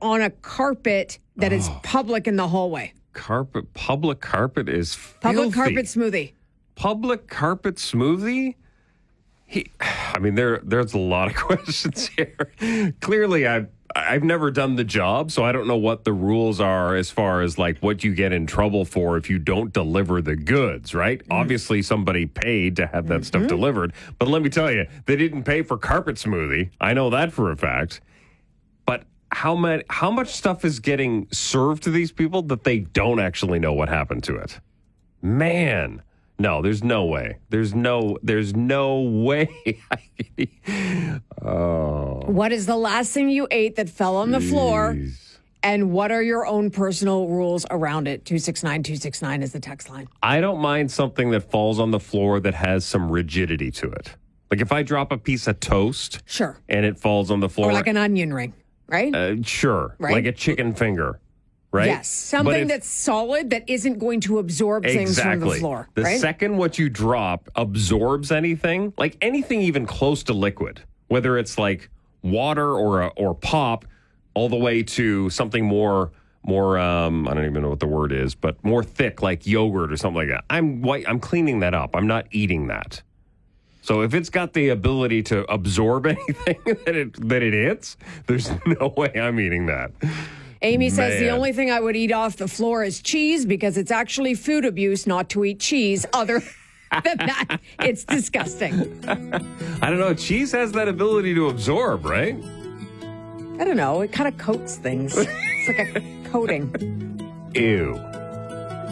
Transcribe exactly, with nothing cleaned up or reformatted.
on a carpet that is Oh. public in the hallway. Carpet, public carpet is Public filthy. carpet smoothie. Public carpet smoothie? He, I mean, there there's a lot of questions here. Clearly, I've, I've never done the job, so I don't know what the rules are as far as like what you get in trouble for if you don't deliver the goods, right? Mm. Obviously, somebody paid to have that mm-hmm. stuff delivered. But let me tell you, they didn't pay for carpet smoothie. I know that for a fact. But how much, how much stuff is getting served to these people that they don't actually know what happened to it? Man. No, there's no way. There's no there's no way. Oh. What is the last thing you ate that fell on the Jeez. floor? And what are your own personal rules around it? two six nine two six nine is the text line. I don't mind something that falls on the floor that has some rigidity to it. Like if I drop a piece of toast. Sure. And it falls on the floor. Or like an onion ring, right? Uh, sure. Right? Like a chicken finger. Right? Yes, something if, that's solid that isn't going to absorb things exactly. from the floor. The right? second what you drop absorbs anything, like anything even close to liquid, whether it's like water or a, or pop, all the way to something more more um, I don't even know what the word is, but more thick like yogurt or something like that. I'm white. I'm cleaning that up. I'm not eating that. So if it's got the ability to absorb anything that it that it hits, there's no way I'm eating that. Amy Man. says the only thing I would eat off the floor is cheese because it's actually food abuse not to eat cheese. Other than that, it's disgusting. I don't know. Cheese has that ability to absorb, right? I don't know. It kind of coats things. It's like a coating. Ew.